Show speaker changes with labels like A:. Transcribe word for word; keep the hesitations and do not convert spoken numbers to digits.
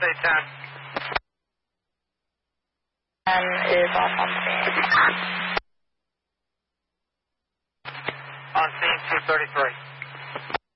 A: eight ten.
B: ten is off on scene.
A: On scene two thirty-three.